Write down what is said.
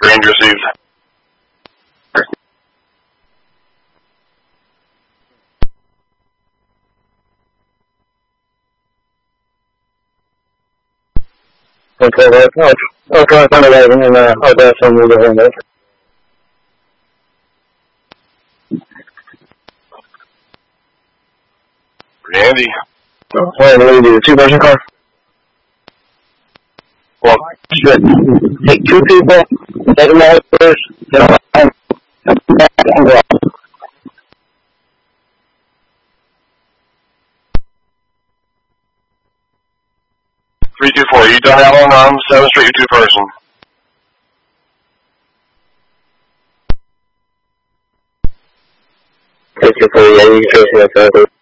Range received. Okay, well, I'll try and find a wagon and I'll grab some of the window. Randy. Alright, what do you do? 2-person car? Well, Good. Take 2 people, take them all first, get on and go. 324, you done out on 7th Street, you 2-person. Take 240, yeah, you can trace me outside.